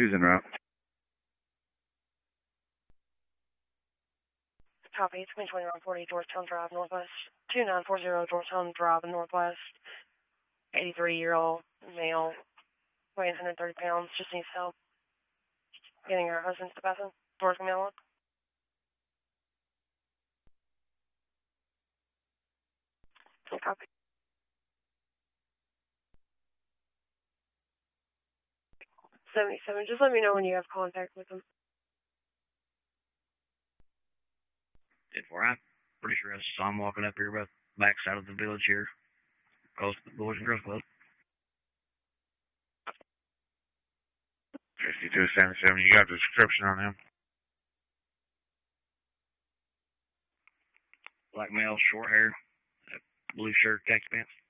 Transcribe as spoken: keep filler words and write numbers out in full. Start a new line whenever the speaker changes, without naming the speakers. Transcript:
two's en route.
Copy, twenty twenty around forty, Georgetown Drive, Northwest. two nine four zero, Georgetown Drive, Northwest. eighty-three-year-old male, weighing one hundred thirty pounds, just needs help getting her husband to the bathroom. Doors gonna be unlocked. Copy. seventy-seven, just let me know when you have contact with them.
ten four, I'm pretty sure I saw him walking up here about the back side of the village here, close to the Boys and Girls Club.
fifty-two seventy-seven, you got the description on him?
Black male, short hair, blue shirt, khaki pants.